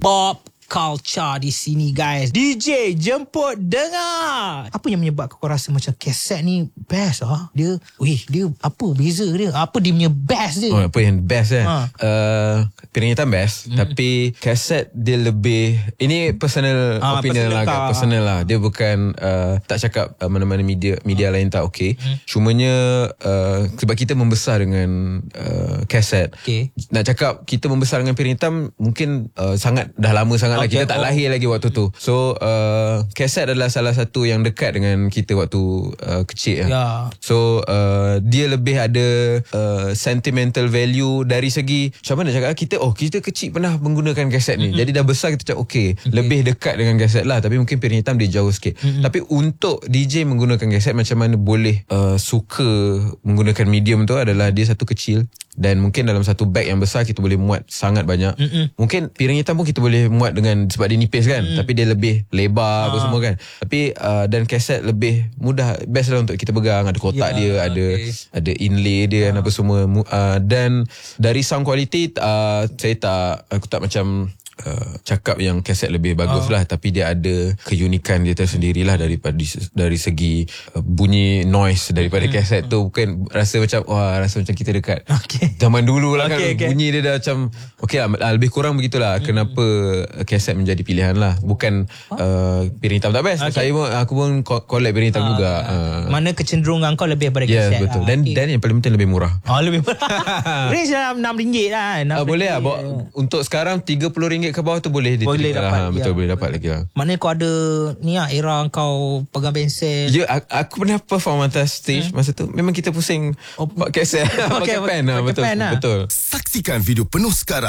Pop culture di sini guys. DJ jemput dengar. Apa yang menyebabkan kau rasa macam kaset ni best ah? Dia apa beza dia? Apa dia punya best dia? Apa yang best kan? Piring hitam best, tapi kaset dia lebih, ini personal opinion lah, personal lah. Dia bukan tak cakap mana-mana media lain tak okey. Cumanya sebab kita membesar dengan kaset. Nak cakap kita membesar dengan piring hitam mungkin sangat dah lama sangat lah. Kita tak lahir lagi waktu tu. So kaset adalah salah satu yang dekat dengan kita waktu kecil lah. So dia lebih ada sentimental value dari segi macam mana nak cakap, kita kecil pernah menggunakan kaset ni. Jadi dah besar kita cakap lebih dekat dengan kaset lah. Tapi mungkin piring hitam dia jauh sikit. Tapi untuk DJ menggunakan kaset, macam mana boleh suka menggunakan medium tu adalah dia satu kecil, dan mungkin dalam satu bag yang besar kita boleh muat sangat banyak. Mungkin piring hitam pun kita boleh muat dengan, sebab dia nipis kan, tapi dia lebih lebar apa semua kan. Tapi dan kaset lebih mudah, best lah untuk kita pegang. Ada kotak dia, ada inlay dia dan apa semua. Dan dari sound quality aku tak macam cakap yang kaset lebih bagus lah, tapi dia ada keunikan dia tersendiri lah dari segi bunyi noise daripada kaset tu. Bukan rasa macam rasa macam kita dekat zaman dulu lah kan. Bunyi dia dah macam lah, lebih kurang begitulah. Kenapa kaset menjadi pilihan lah, bukan piring hitam tak best. Aku pun collect piring hitam juga. Mana kecenderungan kau lebih pada kaset? Betul. Dan yang paling penting lebih murah. Lebih murah. Range dalam RM6 lah. Boleh lah. Untuk sekarang RM30 ke bawah tu boleh dapat. Betul, boleh dapat lagi lah. Maknanya kau ada ni lah, era kau pegang pensel. Ya, aku pernah perform atas stage masa tu. Memang kita pusing kaset pakai pen. Betul. Saksikan video penuh sekarang